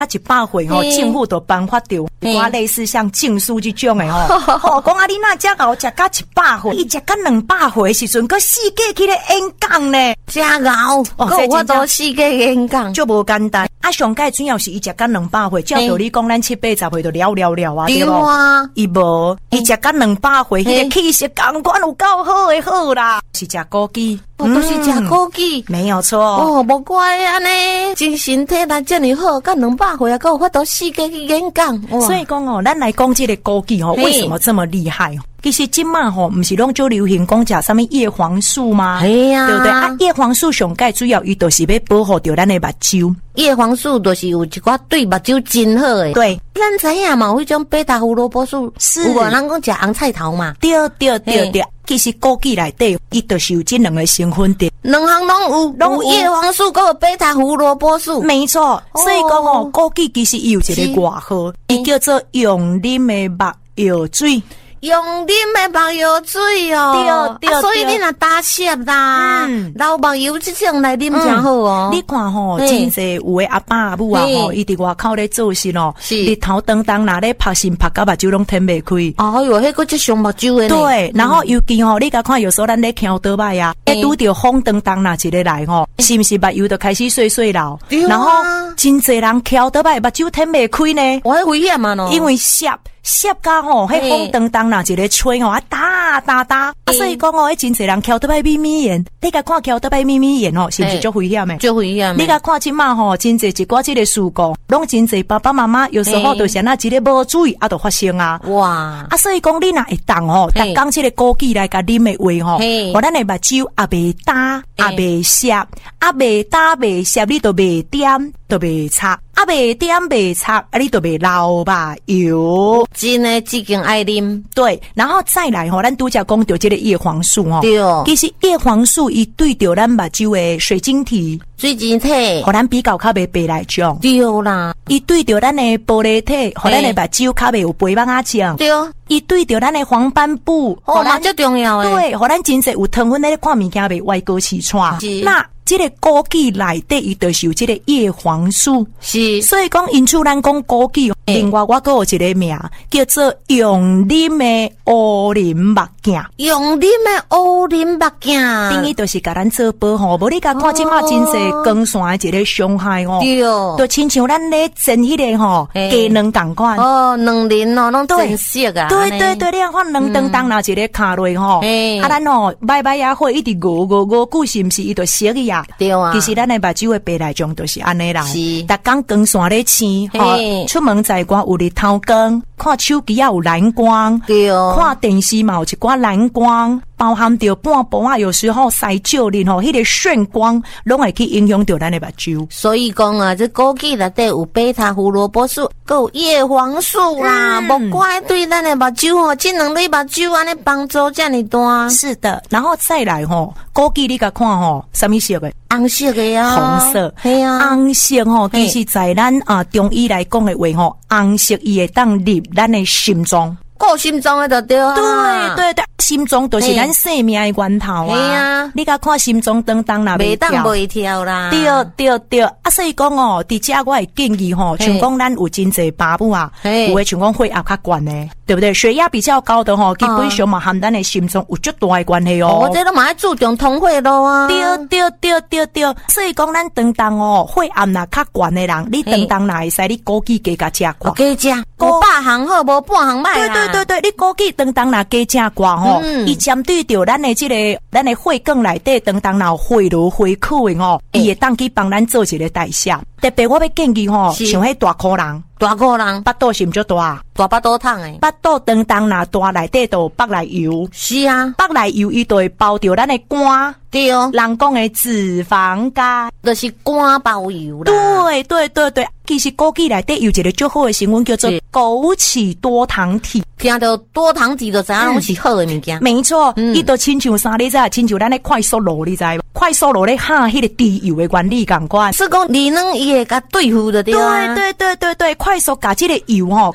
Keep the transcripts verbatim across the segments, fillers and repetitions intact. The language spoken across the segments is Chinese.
啊一百岁吼，政府都颁发着我类似像证书这种的吼，吼讲啊你那只熬食到一百岁，伊食到两百岁时阵，佮世界去咧演讲呢， 真熬，佮有法度世界演讲， 就无简单。啊，上界主要是伊食到两百岁，照道理讲，咱七八十岁就了了了啊，对无？伊无，伊食到两百岁，迄个气色感官有够好诶好啦，是食枸杞。 哦，都是食枸杞， 没有错。 哦，无怪安尼，精神体力这么好，甲两百岁啊，佮有法度世界去演讲。 所以讲哦，咱来讲这个枸杞吼，为什么这么厉害？其实今嘛吼，不是拢就流行讲食什么叶黄素吗？ 哎呀， 对不对？啊，叶黄素上界主要伊都是要保护着咱的目睭。 叶黄素就是有一寡对目睭真好诶。 对， 咱知影嘛，有迄种贝塔胡萝卜素， 是有人讲食红菜头嘛？ 对对对对，其实枸杞内底伊就是有这两个成分的， 两项拢有，拢有叶黄素，佮有贝塔胡萝卜素。 没错，所以讲哦，枸杞其实伊有一个外号，伊叫做用啉的目药水。 用啉的目药水哦， 对对、啊， 所以你若打摄啦，嗯，老目油这种来啉真好哦。 嗯、你看吼，真侪有诶阿爸阿母啊吼，伊伫外口咧做事咯，日头当当若咧拍心拍到目睭拢睁袂开。 哎哟，迄个即上目睭诶。 对，然后尤其吼，你甲看有时候咱咧翘倒摆啊，一拄着风当当若一个来吼，是毋是目油就开始碎碎流？然后真侪人翘倒摆目睭睁袂开呢？ 我迄危险啊喏， 因为摄。摄甲吼，迄风当当若一个吹吼，啊打打打，啊所以讲哦，迄真侪人翘倒摆咪咪眼，你甲看翘倒摆咪咪眼吼，是毋是足危险诶？ 足危险。 你甲看即马吼，真侪一寡即个事故，拢真侪爸爸妈妈有时候就是那一个无注意啊，就发生啊。 哇！ 啊所以讲你若会当吼，逐工即个枸杞来甲啉诶话吼，互咱诶目睭也袂打，也袂涩，啊袂打袂涩，你都袂点，都袂擦。啊，袂点袂擦，啊，你都袂流吧油， 真诶，只间爱啉。 对，然后再来吼，咱拄则讲到这个叶黄素吼， 对， 其实叶黄素伊对着咱目睭诶水晶体， 水晶体， 互咱比较较袂白来种。 对啦， 伊对着咱诶玻璃体，互咱诶目睭较袂有白蚊仔种。 对， 伊对着咱诶黄斑部， 哦，嘛最重要诶。 对，互咱真侪有糖分咧看物件袂歪高起喘。那这个枸杞内底伊就是有这个叶黄素， 是， 所以讲因此咱讲枸杞，另外我还有一个名叫做用啉的乌林目镜， 用啉的乌林目镜， 等于就是甲咱做保护，无你甲看即马真侪光线的一个伤害哦， 对， 就亲像咱咧蒸迄个吼鸡卵共款， 哦，卵磷哦，拢真色啊， 对对对，你看卵当当拿一个卡落吼，啊咱吼摆摆啊火一直熬熬熬久，是毋是伊就熟去啊？ 对啊， 其实咱的目睭的白内障就是安尼啦， 是， 逐工光线咧青，吼，出门在外有日头光，看手机也有蓝光， 对哦， 看电视嘛有一寡蓝光，包含着半晡啊，有时候晒照哩吼，迄个眩光拢会去影响到咱的目睭。 所以讲啊，这枸杞内底有贝塔胡萝卜素，还有叶黄素啦，无、嗯、怪对咱的目睭吼，这两类目睭安尼帮助这么大。 是的，然后再来吼，枸杞你甲看吼，什么色的？ 红色的呀， 红色， 系啊， 红色吼，其实在咱啊中医来讲的话吼，红色伊会当入咱的心脏， 顾心脏的就对啊。 对对对，心脏就是咱生命的源头啊。 系啊， 你甲看心脏当当啦， 袂当袂跳啦。 对对对，啊，所以讲哦，伫遮我会建议吼，像讲咱有真侪爸母啊，有诶像讲血压较悬诶，对不对？血压比较高的吼，基本上嘛含咱的心脏有足大诶关系哦。 我这都嘛要注重通血路啊。 对对对对对，所以讲咱当当哦，血压若较悬诶人，你当当若会使你枸杞加加食寡， 加食，五百行好，无半行歹啦。 对对对对，你枸杞当当若加食寡吼，伊针对着咱的这个咱的血管内底当当若血流血库诶吼，伊会当去帮咱做一个代谢。特别我要建议吼，像迄大箍人。 大个人， 腹肚是毋足大， 大腹肚痛诶， 腹肚当当若大内底都有腹内油， 是啊， 腹内油伊都会包着咱的肝， 对哦， 人讲的脂肪肝， 就是肝包油啦。 对对对对，其实枸杞内底有一个最好的成分叫做枸杞多糖体， 听到多糖体就知影拢是好的物件。 没错，伊都亲像啥你知？亲像咱的快速炉你知？快速炉咧哈，迄个低油的原理共款， 是讲你能伊会甲对付的对啊。 对对对对对，快速甲这个油吼，甲代谢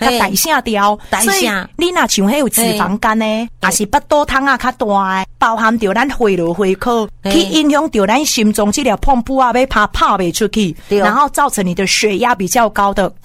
请掉， 所以你若像迄有脂肪肝呢，也是腹肚汤啊较大诶，包含着咱回流回口，去影响着咱心脏这条碰布啊，要怕跑袂出去，然后造成你的血压比较高的。